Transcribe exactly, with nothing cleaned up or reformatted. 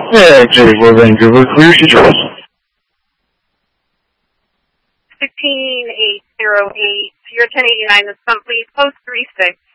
Yeah, J four Vancouver, clear to choice. fifteen eight zero eight, you're ten eighty-nine, the Sun, please, post three six.